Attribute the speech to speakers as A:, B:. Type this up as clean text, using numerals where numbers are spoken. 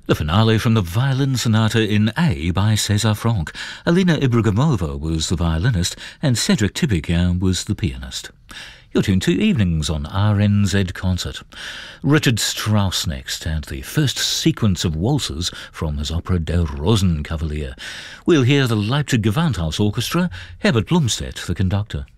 A: The finale from the Violin Sonata in A by César Franck. Alina Ibragimova was the violinist and Cedric Tiberghien was the pianist. You're tuned to Evenings on RNZ Concert. Richard Strauss next, and the first sequence of waltzes from his opera Der Rosenkavalier. We'll hear the Leipzig Gewandhaus Orchestra, Herbert Blumstedt, the conductor.